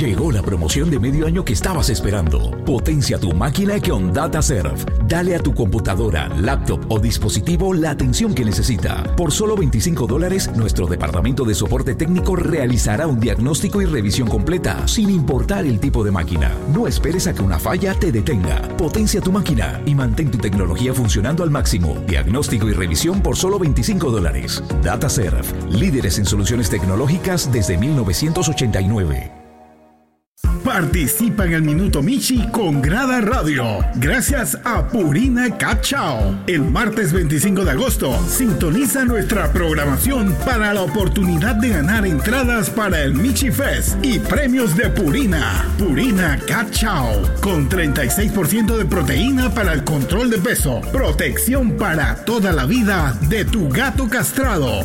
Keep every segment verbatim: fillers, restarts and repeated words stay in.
Llegó la promoción de medio año que estabas esperando. Potencia tu máquina con DataServe. Dale a tu computadora, laptop o dispositivo la atención que necesita. Por solo veinticinco dólares, nuestro departamento de soporte técnico realizará un diagnóstico y revisión completa, sin importar el tipo de máquina. No esperes a que una falla te detenga. Potencia tu máquina y mantén tu tecnología funcionando al máximo. Diagnóstico y revisión por solo veinticinco dólares. DataServe, líderes en soluciones tecnológicas desde mil novecientos ochenta y nueve. Participa en el Minuto Michi con Grada Radio. Gracias a Purina Cachao. El martes veinticinco de agosto, sintoniza nuestra programación para la oportunidad de ganar entradas para el Michi Fest y premios de Purina. Purina Cachao. Con treinta y seis por ciento de proteína para el control de peso. Protección para toda la vida de tu gato castrado.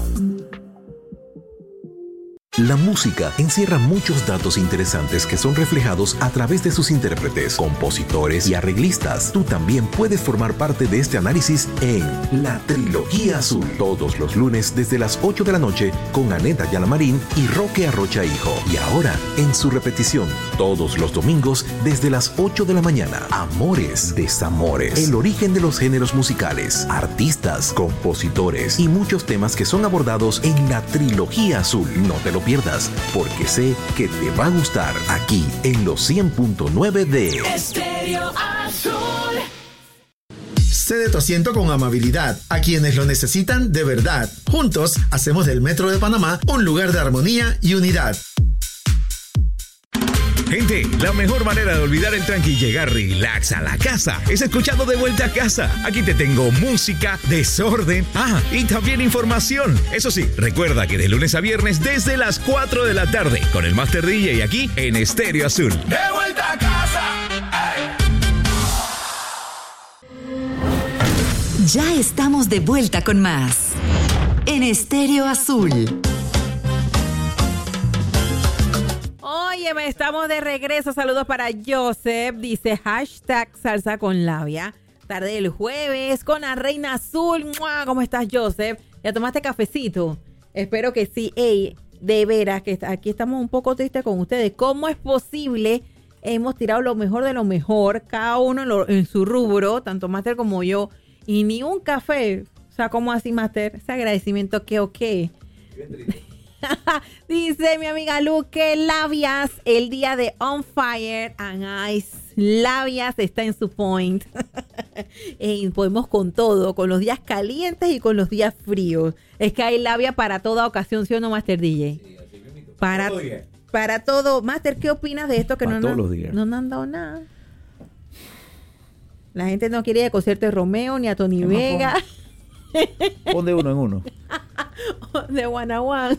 La música encierra muchos datos interesantes que son reflejados a través de sus intérpretes, compositores y arreglistas. Tú también puedes formar parte de este análisis en La Trilogía Azul, todos los lunes desde las ocho de la noche con Aneta Ayala Marín y Roque Arrocha Hijo. Y ahora, en su repetición, todos los domingos desde las ocho de la mañana. Amores, desamores, el origen de los géneros musicales, artistas, compositores y muchos temas que son abordados en La Trilogía Azul. No te lo pierdas, porque sé que te va a gustar aquí en los cien punto nueve de Estéreo Azul. Cede tu asiento con amabilidad a quienes lo necesitan de verdad. Juntos hacemos del Metro de Panamá un lugar de armonía y unidad. Gente, la mejor manera de olvidar el tranqui y llegar relax a la casa es escuchando De Vuelta a Casa. Aquí te tengo música, desorden, ah, y también información. Eso sí, recuerda que de lunes a viernes desde las cuatro de la tarde con el Master D J aquí en Estéreo Azul. De vuelta a casa. Ay. Ya estamos de vuelta con más en Estéreo Azul. Óyeme, estamos de regreso. Saludos para Joseph. Dice hashtag salsa con labia. Tarde del jueves con la Reina Azul. ¡Mua! ¿Cómo estás, Joseph? ¿Ya tomaste cafecito? Espero que sí. Ey, de veras que aquí estamos un poco tristes con ustedes. ¿Cómo es posible? Hemos tirado lo mejor de lo mejor, cada uno en, lo, en su rubro, tanto Master como yo, y ni un café. O sea, ¿cómo así, Master? Ese agradecimiento que o qué. Dice mi amiga Lu que Labias, el día de On Fire and Ice, Labias está en su point. Y podemos con todo, con los días calientes y con los días fríos. Es que hay labia para toda ocasión, ¿sí o no, Master D J? Sí, así mismo. Para todo, para todo. Master, ¿qué opinas de esto? Que para no, todos no, los días. no han dado nada. La gente no quiere ir al concierto de Romeo ni a Tony Vega. Pon de uno en uno. De one a one.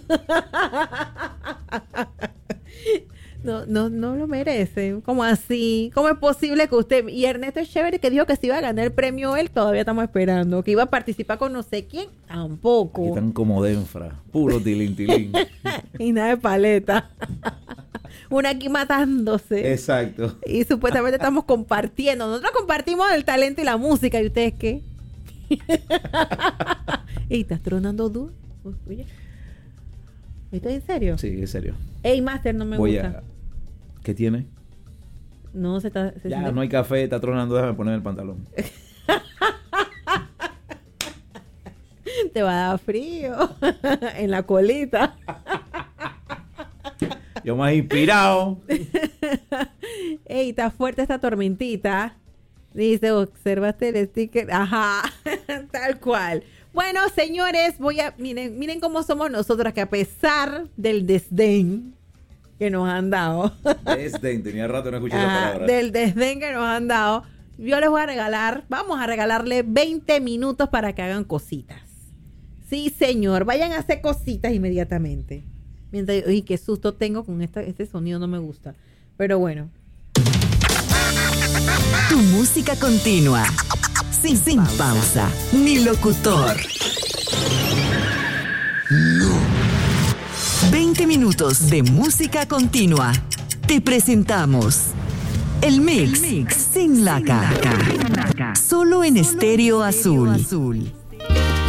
No, no, no lo merecen. ¿Cómo así? ¿Cómo es posible que usted... Y Ernesto Chévere, que dijo que se iba a ganar el premio él, todavía estamos esperando. Que iba a participar con no sé quién, tampoco. Aquí están como Denfra, puro tilín, tilín. Y nada de paleta. Una aquí matándose. Exacto. Y supuestamente estamos compartiendo. Nosotros compartimos el talento y la música. ¿Y ustedes qué? ¿Y estás tronando duro? Oye, ¿estás en serio? Sí, en serio. Ey, Master, no me Voy gusta. A... ¿Qué tiene? No, se está... Se ya, siente... no hay café, está tronando, déjame poner el pantalón. Te va a dar frío en la colita. Yo más inspirado. Ey, está fuerte esta tormentita. Dice, observaste el sticker. Ajá, tal cual. Bueno, señores, voy a... Miren, miren cómo somos nosotras, que a pesar del desdén que nos han dado. Desdén, tenía rato no escuché esa Ajá, palabra. del desdén que nos han dado, yo les voy a regalar, vamos a regalarle veinte minutos para que hagan cositas. Sí, señor, vayan a hacer cositas inmediatamente. Mientras, uy, qué susto tengo con esta, este sonido, no me gusta. Pero bueno. Tu música continua, sin, sin pausa. pausa, ni locutor. No. veinte minutos de música continua. Te presentamos el mix, el mix sin la caca. Solo en Estéreo Azul. Azul.